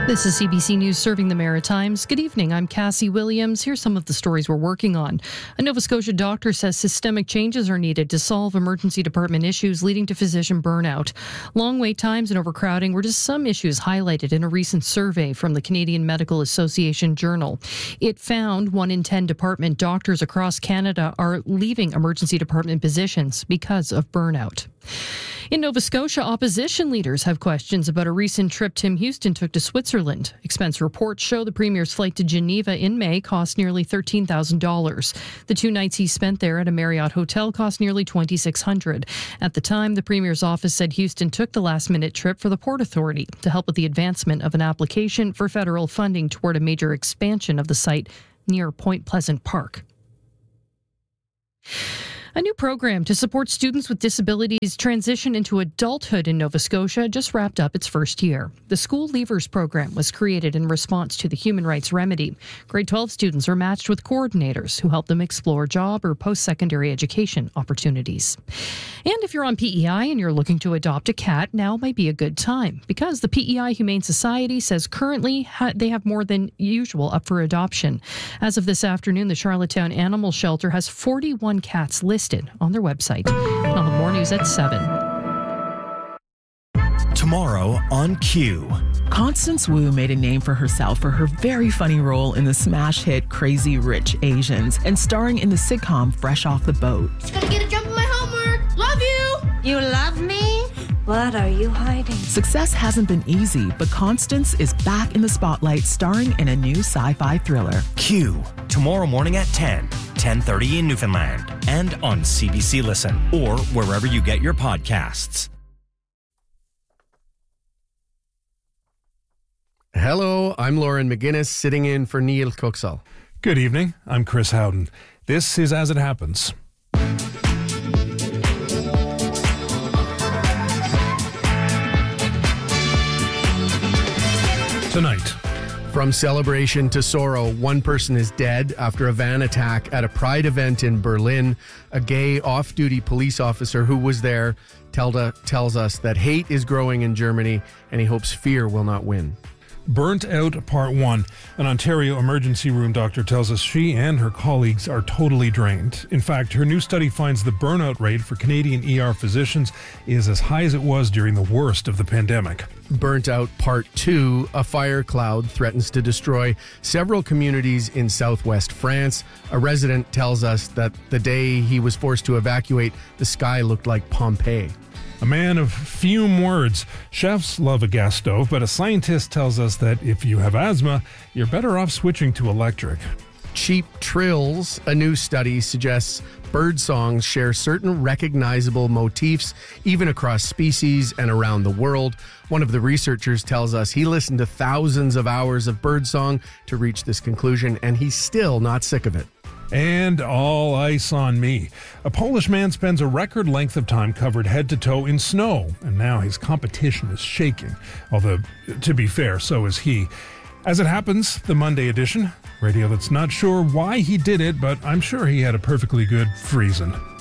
This is CBC News serving the Maritimes. Good evening, I'm Cassie Williams. Here's some of the stories we're working on. A Nova Scotia doctor says systemic changes are needed to solve emergency department issues leading to physician burnout. Long wait times and overcrowding were just some issues highlighted in a recent survey from the Canadian Medical Association Journal. It found 1 in 10 department doctors across Canada are leaving emergency department positions because of burnout. In Nova Scotia, opposition leaders have questions about a recent trip Tim Houston took to Switzerland. Expense reports show the Premier's flight to Geneva in May cost nearly $13,000. The 2 nights he spent there at a Marriott hotel cost nearly $2,600. At the time, the Premier's office said Houston took the last-minute trip for the Port Authority to help with the advancement of an application for federal funding toward a major expansion of the site near Point Pleasant Park. A new program to support students with disabilities transition into adulthood in Nova Scotia just wrapped up its first year. The School Leavers program was created in response to the Human Rights Remedy. Grade 12 students are matched with coordinators who help them explore job or post-secondary education opportunities. And if you're on PEI and you're looking to adopt a cat, now might be a good time because the PEI Humane Society says currently they have more than usual up for adoption. As of this afternoon, the Charlottetown Animal Shelter has 41 cats listed on their website. And on the More News at 7. Tomorrow on Q. Constance Wu made a name for herself for her very funny role in the smash hit Crazy Rich Asians and starring in the sitcom Fresh Off the Boat. Just gotta get a jump on my homework. Love you. You love me? What are you hiding? Success hasn't been easy, but Constance is back in the spotlight starring in a new sci-fi thriller. Q. Tomorrow morning at 10:30 in Newfoundland, and on CBC Listen or wherever you get your podcasts. Hello, I'm Lauren McGuinness, sitting in for Neil Coxall. Good evening, I'm Chris Howden. This is As It Happens. Tonight. From celebration to sorrow, one person is dead after a van attack at a Pride event in Berlin. A gay off-duty police officer who was there tells us that hate is growing in Germany and he hopes fear will not win. Burnt Out Part 1. An Ontario emergency room doctor tells us she and her colleagues are totally drained. In fact, her new study finds the burnout rate for Canadian ER physicians is as high as it was during the worst of the pandemic. Burnt Out Part 2. A fire cloud threatens to destroy several communities in southwest France. A resident tells us that the day he was forced to evacuate, the sky looked like Pompeii. A man of few words. Chefs love a gas stove, but a scientist tells us that if you have asthma, you're better off switching to electric. Cheap trills. A new study suggests bird songs share certain recognizable motifs, even across species and around the world. One of the researchers tells us he listened to thousands of hours of birdsong to reach this conclusion, and he's still not sick of it. And all ice on me. A Polish man spends a record length of time covered head to toe in snow, and now his competition is shaking. Although, to be fair, so is he. As It Happens, the Monday edition. Radio that's not sure why he did it, but I'm sure he had a perfectly good reason.